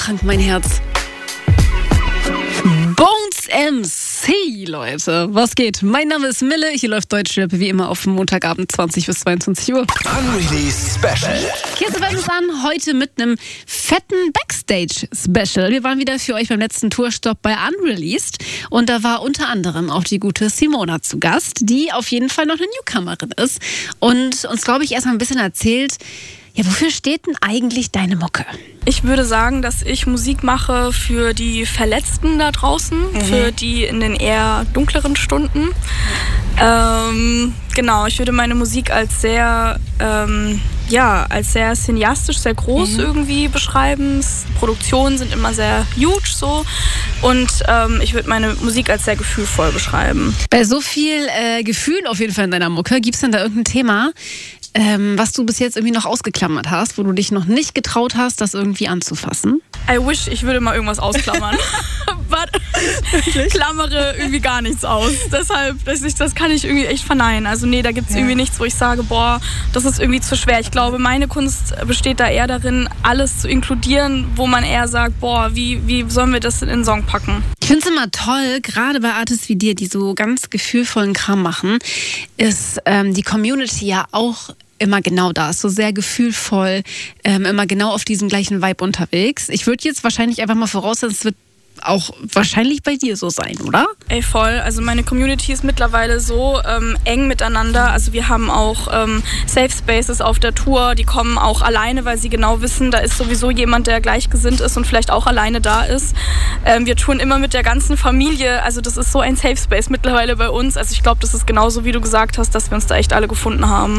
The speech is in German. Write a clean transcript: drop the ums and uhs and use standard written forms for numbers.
Krank mein Herz. Bones MC, Leute. Was geht? Mein Name ist Mille. Hier läuft Deutschrap wie immer auf Montagabend 20 bis 22 Uhr. Unreleased Special. Hier sind wir an, heute mit einem fetten Backstage-Special. Wir waren wieder für euch beim letzten Tourstopp bei Unreleased. Und da war unter anderem auch die gute Simona zu Gast, die auf jeden Fall noch eine Newcomerin ist. Und uns, glaube ich, erstmal ein bisschen erzählt, ja, wofür steht denn eigentlich deine Mucke? Ich würde sagen, dass ich Musik mache für die Verletzten da draußen, für die in den eher dunkleren Stunden. Genau, ich würde meine Musik als sehr, als sehr cineastisch, sehr groß irgendwie beschreiben. Produktionen sind immer sehr huge so und ich würde meine Musik als sehr gefühlvoll beschreiben. Bei so viel Gefühl auf jeden Fall in deiner Mucke, gibt es denn da irgendein Thema, was du bis jetzt irgendwie noch ausgeklammert hast, wo du dich noch nicht getraut hast, das irgendwie anzufassen? I wish, ich würde mal irgendwas ausklammern. Ich klammere irgendwie gar nichts aus. Deshalb, das kann ich irgendwie echt verneinen. Also nee, da gibt es irgendwie nichts, wo ich sage, boah, das ist irgendwie zu schwer. Ich glaube, meine Kunst besteht da eher darin, alles zu inkludieren, wo man eher sagt, boah, wie sollen wir das in den Song packen? Ich finde es immer toll, gerade bei Artists wie dir, die so ganz gefühlvollen Kram machen, ist die Community ja auch immer genau da, ist so sehr gefühlvoll, immer genau auf diesem gleichen Vibe unterwegs. Ich würde jetzt wahrscheinlich einfach mal voraussetzen, es wird auch wahrscheinlich bei dir so sein, oder? Ey, voll. Also meine Community ist mittlerweile so eng miteinander. Also wir haben auch Safe Spaces auf der Tour. Die kommen auch alleine, weil sie genau wissen, da ist sowieso jemand, der gleichgesinnt ist und vielleicht auch alleine da ist. Wir touren immer mit der ganzen Familie. Also das ist so ein Safe Space mittlerweile bei uns. Also ich glaube, das ist genauso, wie du gesagt hast, dass wir uns da echt alle gefunden haben.